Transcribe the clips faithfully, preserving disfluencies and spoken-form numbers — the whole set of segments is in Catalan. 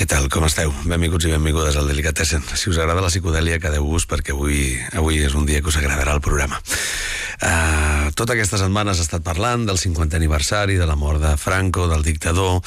Què tal, com esteu? Benvinguts i benvingudes al Delicatessen. Si us agrada la psicodèlia, quedeu-vos, perquè avui, avui és un dia que us agradarà el programa. Uh, tota aquesta setmana s'ha estat parlant del cinquantè aniversari, de la mort de Franco, del dictador,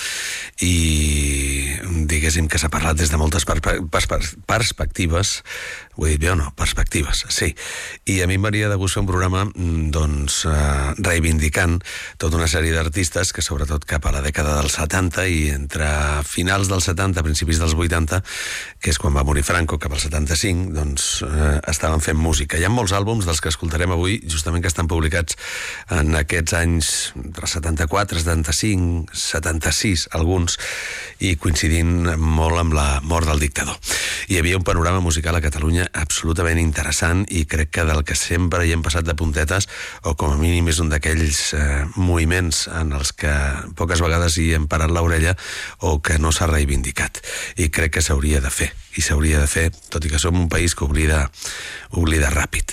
i diguéssim que s'ha parlat des de moltes per per per perspectives. Ho he dit bé o no? Perspectives, sí. I a mi m'hauria de gust fer un programa doncs, uh, reivindicant tota una sèrie d'artistes que, sobretot cap a la dècada dels setanta i entre finals dels setanta, principis dels vuitanta, que és quan va morir Franco, cap al setanta-cinc, doncs eh, estaven fent música. Hi ha molts àlbums dels que escoltarem avui, justament que estan publicats en aquests anys, entre setanta-quatre, setanta-cinc, setanta-sis, alguns, i coincidint molt amb la mort del dictador. Hi havia un panorama musical a Catalunya absolutament interessant i crec que del que sempre hi hem passat de puntetes, o com a mínim és un d'aquells eh, moviments en els que poques vegades hi hem parat l'orella o que no s'ha reivindicat. I crec que s'hauria de fer, i s'hauria de fer, tot i que som un país que oblida, oblida ràpid.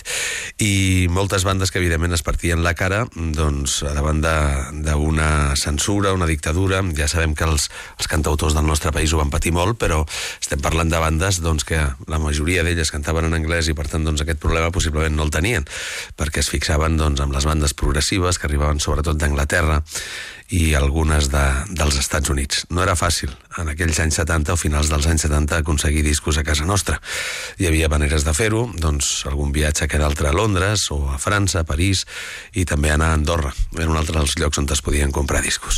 I moltes bandes que evidentment es partien la cara doncs davant d'una censura, una dictadura. Ja sabem que els, els cantautors del nostre país ho van patir molt, però estem parlant de bandes doncs, que la majoria d'elles cantaven en anglès i per tant doncs, aquest problema possiblement no el tenien, perquè es fixaven doncs, amb les bandes progressives que arribaven sobretot d'Anglaterra i algunes de, dels Estats Units. No era fàcil en aquells anys setanta o finals dels anys setanta aconseguir discos a casa nostra. Hi havia maneres de fer-ho, doncs algun viatge que era altre a Londres o a França, a París, i també anar a Andorra. Era un altre dels llocs on es podien comprar discos.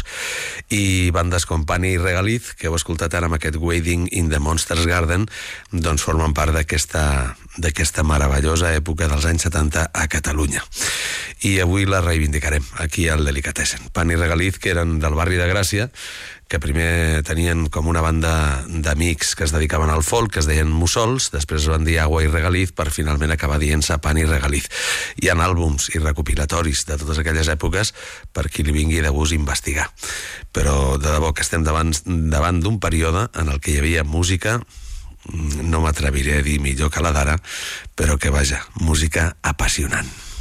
I bandes com Pani i Regaliz, que heu escoltat ara amb aquest Wading in the Monsters Garden, doncs formen part d'aquesta d'aquesta meravellosa època dels anys setanta a Catalunya. I avui la reivindicarem aquí al Delicatessen. Pani i Regaliz, que eren del barri de Gràcia, que primer tenien com una banda d'amics que es dedicaven al folk, que es deien Mussols, després es van dir Agua i Regaliz, per finalment acabar dient-se Pani i Regaliz. Hi ha àlbums i recopilatoris de totes aquelles èpoques per qui li vingui de gust investigar. Però de debò que estem davant, davant d'un període en el que hi havia música, no m'atreviré a dir millor que la d'ara, però que vaja, música apassionant.